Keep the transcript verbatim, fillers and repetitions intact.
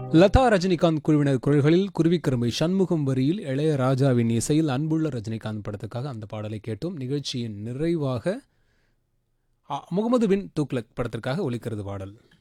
லதா ரஜினிகாந்த் குழுவினர் குரல்களில் குருவிக்கரும்பை சண்முகம் வரியில் இளையராஜாவின் இசையில் அன்புள்ள ரஜினிகாந்த் படத்துக்காக அந்த பாடலை கேட்டோம். நிகழ்ச்சியின் நிறைவாக அ, முகமது பின் துக்ளக் படத்திற்காக ஒலிக்கிறது பாடல்.